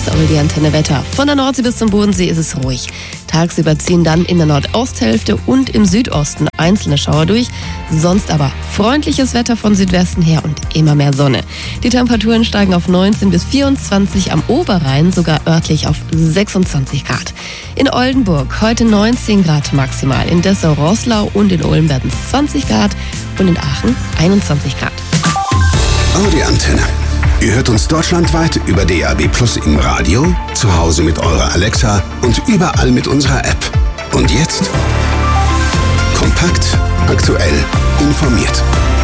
Das die Antenne Wetter. Von der Nordsee bis zum Bodensee ist es ruhig. Tagsüber ziehen dann in der Nordosthälfte und im Südosten einzelne Schauer durch. Sonst aber freundliches Wetter von Südwesten her und immer mehr Sonne. Die Temperaturen steigen auf 19 bis 24, am Oberrhein sogar örtlich auf 26 Grad. In Oldenburg heute 19 Grad maximal. In Dessau-Roßlau und in Ulm werden es 20 Grad und in Aachen 21 Grad. Die Antenne. Ihr hört uns deutschlandweit über DAB+ im Radio, zu Hause mit eurer Alexa und überall mit unserer App. Und jetzt kompakt, aktuell, informiert.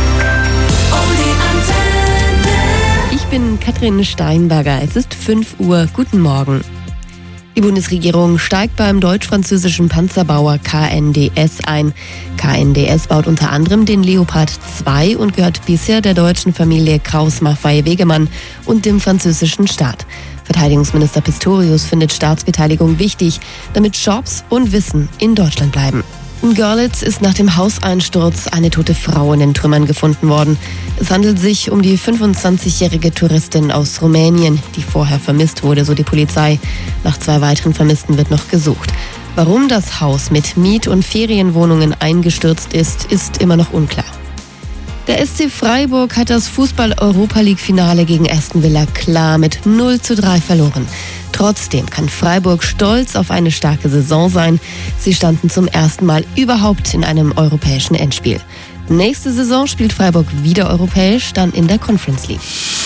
Ich bin Katrin Steinberger. Es ist 5 Uhr. Guten Morgen. Die Bundesregierung steigt beim deutsch-französischen Panzerbauer KNDS ein. KNDS baut unter anderem den Leopard 2 und gehört bisher der deutschen Familie Krauss-Maffei-Wegemann und dem französischen Staat. Verteidigungsminister Pistorius findet Staatsbeteiligung wichtig, damit Jobs und Wissen in Deutschland bleiben. In Görlitz ist nach dem Hauseinsturz eine tote Frau in den Trümmern gefunden worden. Es handelt sich um die 25-jährige Touristin aus Rumänien, die vorher vermisst wurde, so die Polizei. Nach 2 weiteren Vermissten wird noch gesucht. Warum das Haus mit Miet- und Ferienwohnungen eingestürzt ist, ist immer noch unklar. Der SC Freiburg hat das Fußball-Europa-League-Finale gegen Aston Villa klar mit 0:3 verloren. Trotzdem kann Freiburg stolz auf eine starke Saison sein. Sie standen zum ersten Mal überhaupt in einem europäischen Endspiel. Nächste Saison spielt Freiburg wieder europäisch, dann in der Conference League.